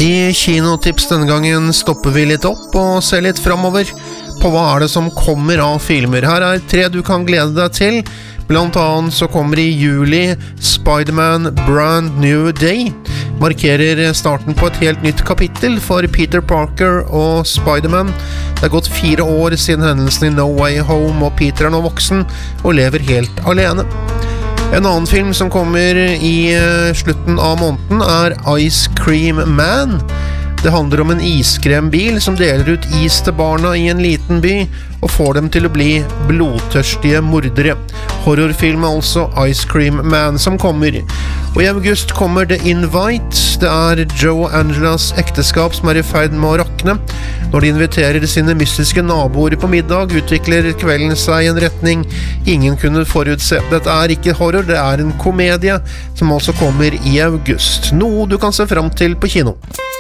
I kinotips denne gangen stopper vi litt opp og ser litt fremover på hva det som kommer av filmer. Her 3 du kan glede deg til. Blant annet så kommer i juli Spider-Man Brand New Day. Markerer starten på et helt nytt kapittel for Peter Parker og Spider-Man. Det gått 4 år siden hendelsen i No Way Home, og Peter nå voksen og lever helt alene. En annen film som kommer i slutten av måneden Ice Cream Man. Det handler om en iskrembil som deler ut is til barna i en liten by og får dem til å bli blodtørstige mordere. Horrorfilm altså Ice Cream Man som kommer. Og i august kommer The Invite. Det Joe og Angelas ekteskap som i ferd med å rakne. Når de inviterer sine mystiske naboer på middag, utvikler kvelden seg i en retning ingen kunne forutse. Dette ikke horror, det en komedie som altså kommer i august. Noe du kan se frem til på kino.